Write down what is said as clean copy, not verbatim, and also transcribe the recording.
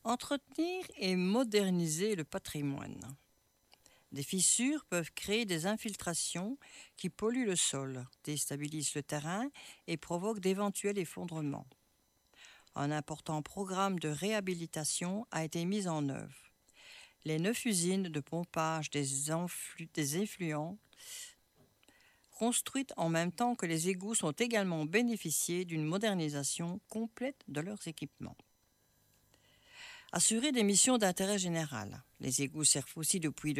Entretenir et moderniser le patrimoine. Des fissures peuvent créer des infiltrations qui polluent le sol, déstabilisent le terrain et provoquent d'éventuels effondrements. Un important programme de réhabilitation a été mis en œuvre. Les 9 usines de pompage des effluents construites en même temps que les égouts sont également bénéficiés d'une modernisation complète de leurs équipements. Assurer des missions d'intérêt général. Les égouts servent aussi depuis